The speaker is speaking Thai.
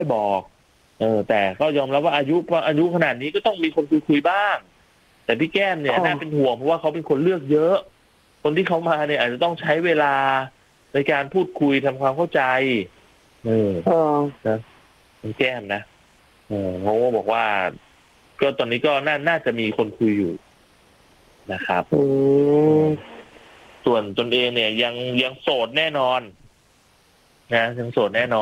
ไม่บอก แต่ก็ยอมรับว่าอายุขนาดนี้ก็ต้องมีคนคุยบ้าง แต่พี่แก้มเนี่ยน่าเป็นห่วงเพราะว่าเขาเป็นคนเลือกเยอะ คนที่เขามาเนี่ยอาจจะต้องใช้เวลาในการพูดคุยทำความเข้าใจนะพี่แก้มนะเขาก็บอกว่า ก็ตอนนี้ก็น่าจะมีคนคุยอยู่นะครับส่วนตนเองเนี่ยยังโสดแน่นอนนะยังโสดแน่นอน